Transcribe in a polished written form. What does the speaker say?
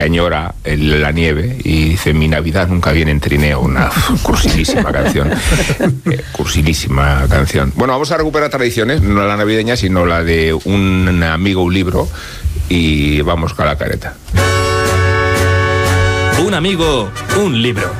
añora la nieve y dice: mi Navidad nunca viene en trineo. Una cursilísima canción. Cursilísima canción. Bueno, vamos a recuperar tradiciones, no la navideña, sino la de un amigo, un libro, y vamos con la careta. Un amigo, un libro.